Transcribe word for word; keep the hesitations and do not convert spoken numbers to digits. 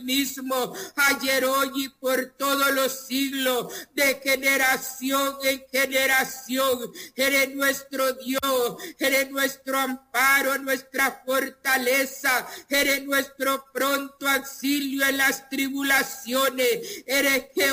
mismo, ayer, hoy y por todos los siglos, de generación en generación. Eres nuestro Dios, eres nuestro amparo, nuestra fortaleza, eres nuestro pronto auxilio en las tribulaciones, eres Jehová